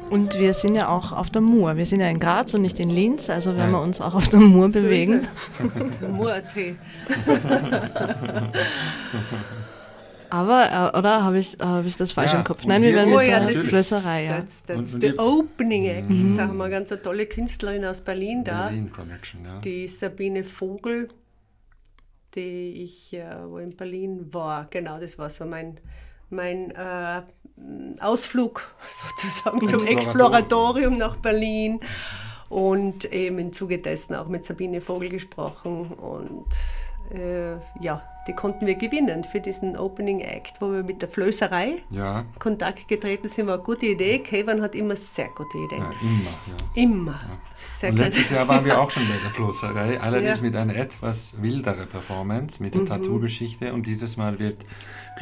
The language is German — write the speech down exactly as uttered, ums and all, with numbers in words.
Und wir sind ja auch auf der Mur. Wir sind ja in Graz und nicht in Linz, also werden wir uns auch auf der Mur so bewegen. Mur.at. Aber, oder habe ich, hab ich das falsch ja, im Kopf? Nein, wir werden oh mit ja, der das Flößerei. Ja. That's, that's the opening act. Mhm. Da haben wir eine ganz eine tolle Künstlerin aus Berlin da. Berlin Connection, ja. Die Sabine Vogel, die ich, äh, wo in Berlin war. Genau, das war so mein, mein äh, Ausflug sozusagen zum Exploratorium nach Berlin. Und eben im Zuge dessen auch mit Sabine Vogel gesprochen. Und äh, ja, die konnten wir gewinnen für diesen Opening Act, wo wir mit der Flößerei ja. Kontakt getreten sind. War eine gute Idee. Kevin hat immer sehr gute Ideen. Ja, immer. Ja. Immer. Ja. Sehr Und gut. letztes Jahr waren wir auch schon bei der Flößerei, allerdings Ja. mit einer etwas wilderen Performance, mit der Mhm. Tattoo-Geschichte. Und dieses Mal wird